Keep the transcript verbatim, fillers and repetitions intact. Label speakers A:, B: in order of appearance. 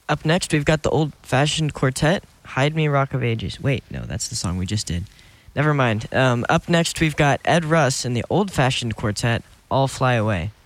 A: Up next, we've got the Old Fashioned Quartet, Hide Me Rock of Ages. Wait, no, that's the song we just did. Never mind. Um, up next, we've got Ed Russ and the Old Fashioned Quartet, All Fly Away.